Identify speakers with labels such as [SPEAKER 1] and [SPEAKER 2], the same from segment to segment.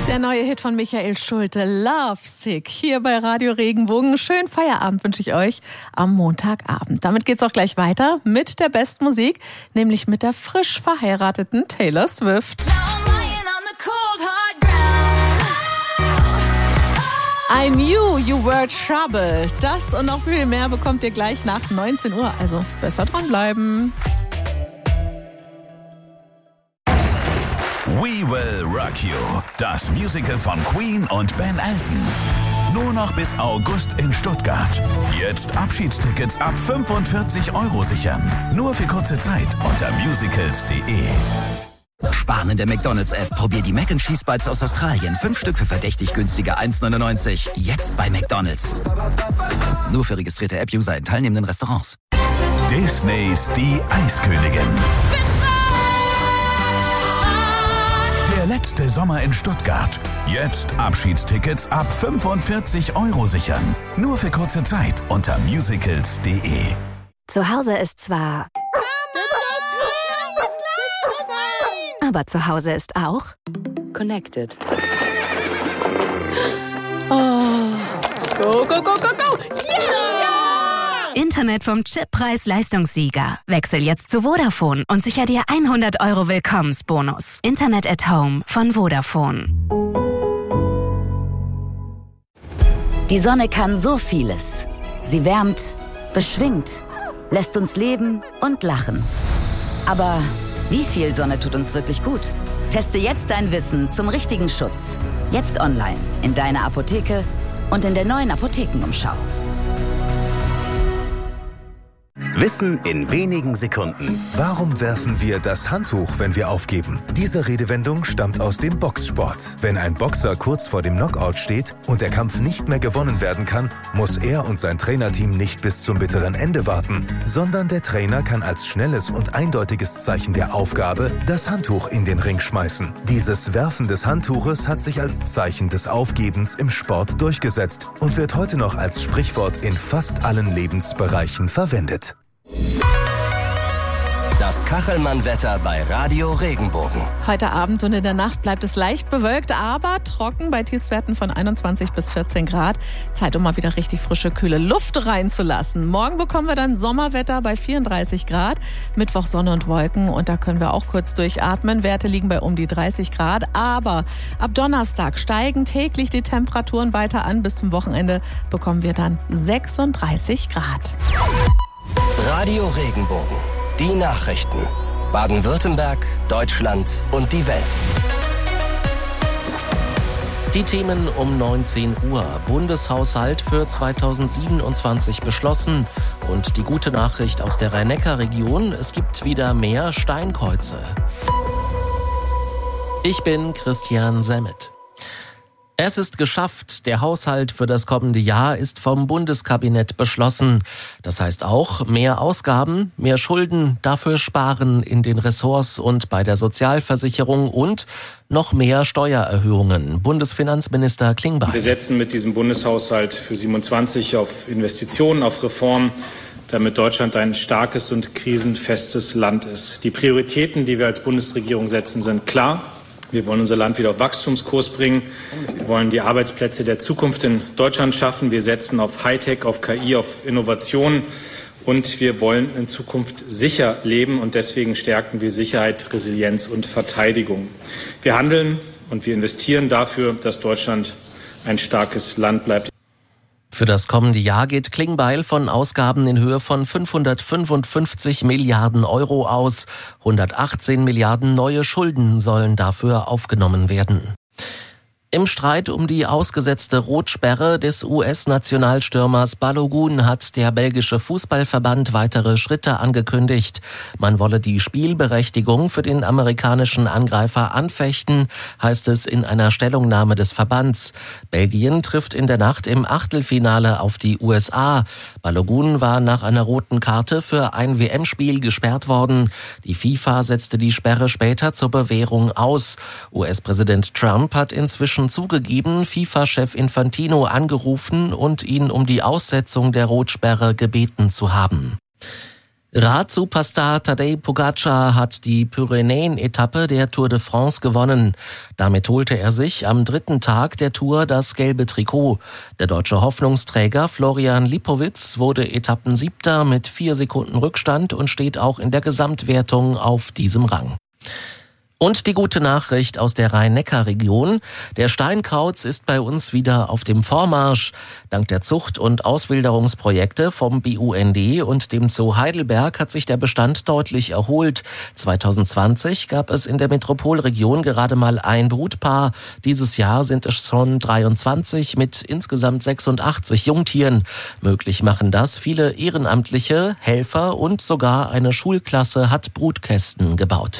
[SPEAKER 1] Der neue Hit von Michael Schulte, Love Sick, hier bei Radio Regenbogen. Schönen Feierabend wünsche ich euch am Montagabend. Damit geht's auch gleich weiter mit der besten Musik, nämlich mit der frisch verheirateten Taylor Swift. I knew you were trouble. Das und noch viel mehr bekommt ihr gleich nach 19 Uhr, also besser dranbleiben.
[SPEAKER 2] We Will Rock You, das Musical von Queen und Ben Elton. Nur noch bis August in Stuttgart. Jetzt Abschiedstickets ab 45 € sichern. Nur für kurze Zeit unter musicals.de.
[SPEAKER 3] Sparen in der McDonald's-App. Probier die Mac & Cheese Bites aus Australien. 5 Stück für verdächtig günstiger 1,99. Jetzt bei McDonald's. Nur für registrierte App-User in teilnehmenden Restaurants.
[SPEAKER 2] Disneys Die Eiskönigin. Der letzte Sommer in Stuttgart. Jetzt Abschiedstickets ab 45 € sichern. Nur für kurze Zeit unter musicals.de.
[SPEAKER 4] Zu Hause ist zwar... Aber zu Hause ist auch...
[SPEAKER 5] Connected.
[SPEAKER 1] Oh. Go, go, go, go, go!
[SPEAKER 4] Yeah! Internet vom Chip-Preis-Leistungssieger. Wechsel jetzt zu Vodafone und sicher dir 100 € Willkommensbonus. Internet at Home von Vodafone.
[SPEAKER 6] Die Sonne kann so vieles. Sie wärmt, beschwingt, lässt uns leben und lachen. Aber wie viel Sonne tut uns wirklich gut? Teste jetzt dein Wissen zum richtigen Schutz. Jetzt online, in deiner Apotheke und in der neuen Apothekenumschau.
[SPEAKER 7] Wissen in wenigen Sekunden.
[SPEAKER 8] Warum werfen wir das Handtuch, wenn wir aufgeben? Diese Redewendung stammt aus dem Boxsport. Wenn ein Boxer kurz vor dem Knockout steht und der Kampf nicht mehr gewonnen werden kann, muss er und sein Trainerteam nicht bis zum bitteren Ende warten, sondern der Trainer kann als schnelles und eindeutiges Zeichen der Aufgabe das Handtuch in den Ring schmeißen. Dieses Werfen des Handtuches hat sich als Zeichen des Aufgebens im Sport durchgesetzt und wird heute noch als Sprichwort in fast allen Lebensbereichen verwendet.
[SPEAKER 7] Das Kachelmann-Wetter bei Radio Regenbogen.
[SPEAKER 1] Heute Abend und in der Nacht bleibt es leicht bewölkt, aber trocken bei Tiefstwerten von 21 bis 14 Grad. Zeit, um mal wieder richtig frische, kühle Luft reinzulassen. Morgen bekommen wir dann Sommerwetter bei 34 Grad. Mittwoch Sonne und Wolken und da können wir auch kurz durchatmen. Werte liegen bei um die 30 Grad. Aber ab Donnerstag steigen täglich die Temperaturen weiter an. Bis zum Wochenende bekommen wir dann 36 Grad.
[SPEAKER 7] Radio Regenbogen. Die Nachrichten. Baden-Württemberg, Deutschland und die Welt.
[SPEAKER 9] Die Themen um 19 Uhr. Bundeshaushalt für 2027 beschlossen. Und die gute Nachricht aus der Rhein-Neckar-Region: Es gibt wieder mehr Steinkreuze. Ich bin Christian Semmet. Es ist geschafft. Der Haushalt für das kommende Jahr ist vom Bundeskabinett beschlossen. Das heißt auch mehr Ausgaben, mehr Schulden, dafür sparen in den Ressorts und bei der Sozialversicherung und noch mehr Steuererhöhungen. Bundesfinanzminister Klingbeil.
[SPEAKER 10] Wir setzen mit diesem Bundeshaushalt für 27 auf Investitionen, auf Reformen, damit Deutschland ein starkes und krisenfestes Land ist. Die Prioritäten, die wir als Bundesregierung setzen, sind klar. Wir wollen unser Land wieder auf Wachstumskurs bringen. Wir wollen die Arbeitsplätze der Zukunft in Deutschland schaffen. Wir setzen auf Hightech, auf KI, auf Innovation. Und wir wollen in Zukunft sicher leben. Und deswegen stärken wir Sicherheit, Resilienz und Verteidigung. Wir handeln und wir investieren dafür, dass Deutschland ein starkes Land bleibt.
[SPEAKER 9] Für das kommende Jahr geht Klingbeil von Ausgaben in Höhe von 555 Milliarden € aus. 118 Milliarden neue Schulden sollen dafür aufgenommen werden. Im Streit um die ausgesetzte Rotsperre des US-Nationalstürmers Balogun hat der belgische Fußballverband weitere Schritte angekündigt. Man wolle die Spielberechtigung für den amerikanischen Angreifer anfechten, heißt es in einer Stellungnahme des Verbands. Belgien trifft in der Nacht im Achtelfinale auf die USA. Balogun war nach einer roten Karte für ein WM-Spiel gesperrt worden. Die FIFA setzte die Sperre später zur Bewährung aus. US-Präsident Trump hat inzwischen zugegeben, FIFA-Chef Infantino angerufen und ihn um die Aussetzung der Rotsperre gebeten zu haben. Rad-Superstar Tadej Pogačar hat die Pyrenäen-Etappe der Tour de France gewonnen. Damit holte er sich am 3. Tag der Tour das gelbe Trikot. Der deutsche Hoffnungsträger Florian Lipowitz wurde Etappensiebter mit 4 Sekunden Rückstand und steht auch in der Gesamtwertung auf diesem Rang. Und die gute Nachricht aus der Rhein-Neckar-Region. Der Steinkauz ist bei uns wieder auf dem Vormarsch. Dank der Zucht- und Auswilderungsprojekte vom BUND und dem Zoo Heidelberg hat sich der Bestand deutlich erholt. 2020 gab es in der Metropolregion gerade mal ein Brutpaar. Dieses Jahr sind es schon 23 mit insgesamt 86 Jungtieren. Möglich machen das viele Ehrenamtliche, Helfer und sogar eine Schulklasse hat Brutkästen gebaut.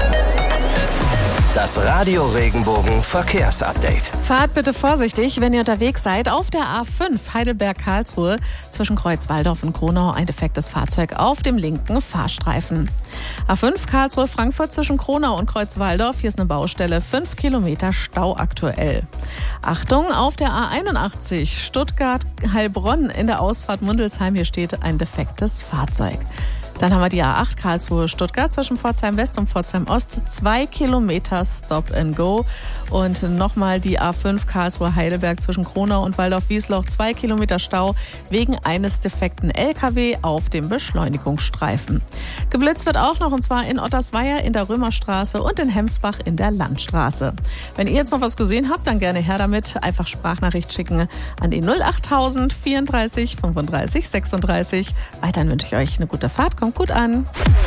[SPEAKER 7] Das Radio Regenbogen Verkehrsupdate.
[SPEAKER 1] Fahrt bitte vorsichtig, wenn ihr unterwegs seid. Auf der A5 Heidelberg-Karlsruhe zwischen Kreuz-Walldorf und Kronau ein defektes Fahrzeug auf dem linken Fahrstreifen. A5 Karlsruhe-Frankfurt zwischen Kronau und Kreuz-Walldorf. Hier ist eine Baustelle, 5 Kilometer Stau aktuell. Achtung, auf der A81 Stuttgart-Heilbronn in der Ausfahrt Mundelsheim. Hier steht ein defektes Fahrzeug. Dann haben wir die A8 Karlsruhe-Stuttgart zwischen Pforzheim West und Pforzheim Ost. 2 Kilometer Stop and Go. Und nochmal die A5 Karlsruhe-Heidelberg zwischen Kronau und Waldorf-Wiesloch. 2 Kilometer Stau wegen eines defekten LKW auf dem Beschleunigungsstreifen. Geblitzt wird auch noch, und zwar in Ottersweier in der Römerstraße und in Hemsbach in der Landstraße. Wenn ihr jetzt noch was gesehen habt, dann gerne her damit. Einfach Sprachnachricht schicken an die 08000 34 35 36. Weiterhin wünsche ich euch eine gute Fahrt. Kommt gut an.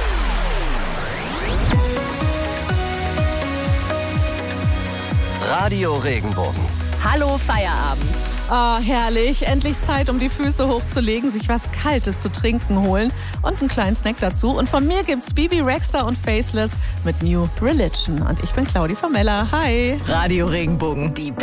[SPEAKER 7] Radio Regenbogen.
[SPEAKER 5] Hallo Feierabend.
[SPEAKER 1] Oh, herrlich. Endlich Zeit, um die Füße hochzulegen, sich was Kaltes zu trinken holen und einen kleinen Snack dazu. Und von mir gibt's Bibi Rexha und Faceless mit New Religion. Und ich bin Claudi Vermeller. Hi.
[SPEAKER 5] Radio Regenbogen, die